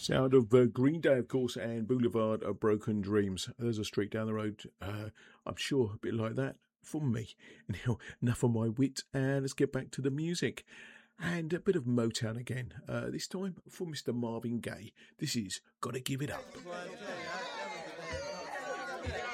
Sound of Green Day, of course, and Boulevard of Broken Dreams. There's a street down the road, I'm sure, a bit like that for me. Now, enough of my wit, and let's get back to the music. And a bit of Motown again, this time for Mr. Marvin Gaye. This is Gotta Give It Up.